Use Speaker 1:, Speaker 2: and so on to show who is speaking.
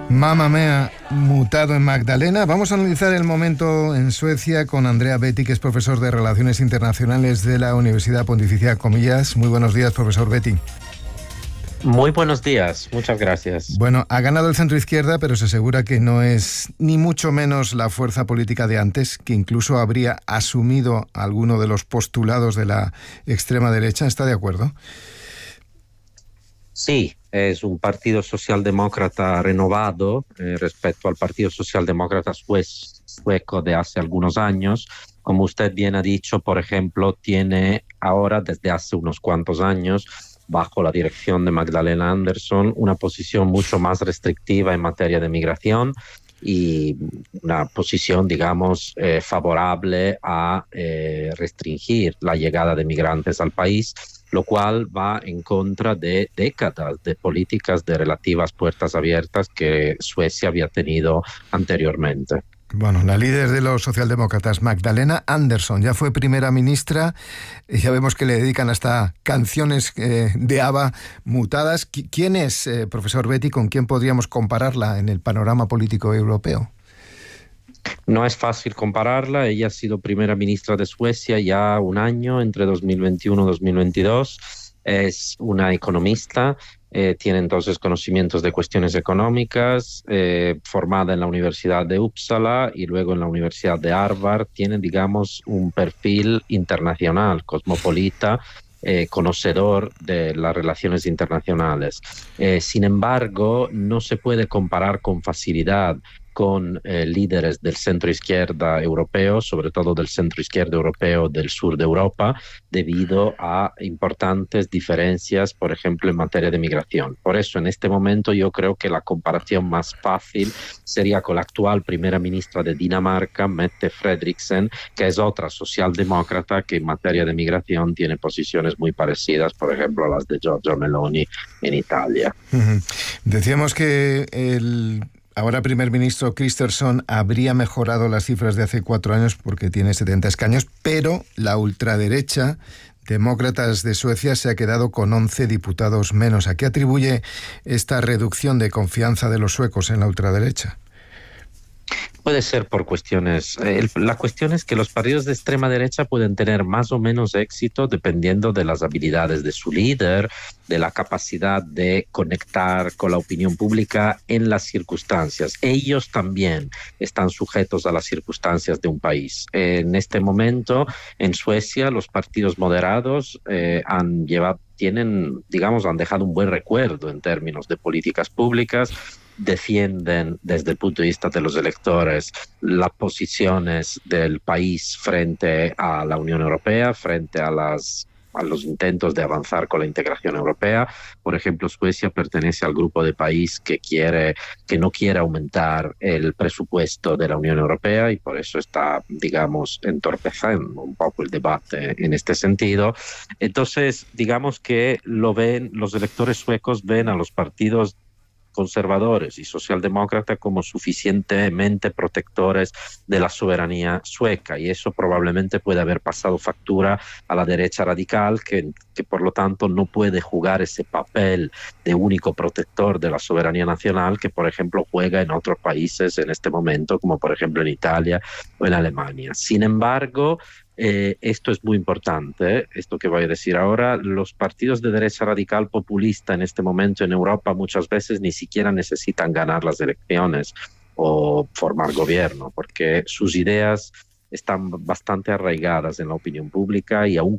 Speaker 1: Mamma Mia, mutado en Magdalena. Vamos a analizar el momento en Suecia con Andrea Betti, que es profesor de Relaciones Internacionales de la Universidad Pontificia Comillas. Muy buenos días, profesor Betti.
Speaker 2: Muy buenos días, muchas gracias.
Speaker 1: Bueno, ha ganado el centro izquierda, pero se asegura que no es ni mucho menos la fuerza política de antes, que incluso habría asumido alguno de los postulados de la extrema derecha. ¿Está de acuerdo?
Speaker 2: Sí, es un partido socialdemócrata renovado respecto al partido socialdemócrata sueco de hace algunos años. Como usted bien ha dicho, por ejemplo, tiene ahora, desde hace unos cuantos años, bajo la dirección de Magdalena Andersson, una posición mucho más restrictiva en materia de migración y una posición, digamos, favorable a restringir la llegada de migrantes al país, lo cual va en contra de décadas de políticas de relativas puertas abiertas que Suecia había tenido anteriormente.
Speaker 1: Bueno, la líder de los socialdemócratas, Magdalena Andersson, ya fue primera ministra y ya vemos que le dedican hasta canciones de ABBA mutadas. ¿Quién es, profesor Betti, con quién podríamos compararla en el panorama político europeo?
Speaker 2: No es fácil compararla. Ella ha sido primera ministra de Suecia ya un año, entre 2021 y 2022. Es una economista, tiene entonces conocimientos de cuestiones económicas, formada en la Universidad de Uppsala y luego en la Universidad de Harvard. Tiene, digamos, un perfil internacional, cosmopolita, conocedor de las relaciones internacionales. Sin embargo, no se puede comparar con facilidad con líderes del centro izquierda europeo, sobre todo del centro izquierda europeo del sur de Europa, debido a importantes diferencias, por ejemplo, en materia de migración. Por eso, en este momento, yo creo que la comparación más fácil sería con la actual primera ministra de Dinamarca, Mette Frederiksen, que es otra socialdemócrata que en materia de migración tiene posiciones muy parecidas, por ejemplo, a las de Giorgia Meloni en Italia.
Speaker 1: Decíamos que el ahora primer ministro Kristersson habría mejorado las cifras de hace 4 años porque tiene 70 escaños, pero la ultraderecha Demócratas de Suecia se ha quedado con 11 diputados menos. ¿A qué atribuye esta reducción de confianza de los suecos en la ultraderecha?
Speaker 2: Puede ser por cuestiones. La cuestión es que los partidos de extrema derecha pueden tener más o menos éxito dependiendo de las habilidades de su líder, de la capacidad de conectar con la opinión pública en las circunstancias. Ellos también están sujetos a las circunstancias de un país. En este momento, en Suecia, los partidos moderados han dejado un buen recuerdo en términos de políticas públicas. Defienden desde el punto de vista de los electores las posiciones del país frente a la Unión Europea, frente a los intentos de avanzar con la integración europea. Por ejemplo, Suecia pertenece al grupo de países que no quiere aumentar el presupuesto de la Unión Europea y por eso está, digamos, entorpeciendo un poco el debate en este sentido. Entonces, digamos que los electores suecos ven a los partidos conservadores y socialdemócratas como suficientemente protectores de la soberanía sueca, y eso probablemente puede haber pasado factura a la derecha radical que por lo tanto no puede jugar ese papel de único protector de la soberanía nacional que por ejemplo juega en otros países en este momento, como por ejemplo en Italia o en Alemania. Sin embargo, esto es muy importante, esto que voy a decir ahora. Los partidos de derecha radical populista en este momento en Europa muchas veces ni siquiera necesitan ganar las elecciones o formar gobierno, porque sus ideas están bastante arraigadas en la opinión pública y aun